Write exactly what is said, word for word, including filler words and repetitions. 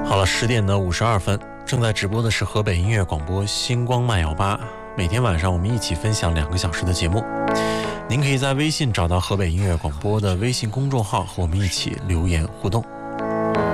好了，十点的五十二分，正在直播的是河北音乐广播星光慢摇吧。每天晚上我们一起分享两个小时的节目。您可以在微信找到河北音乐广播的微信公众号，和我们一起留言互动。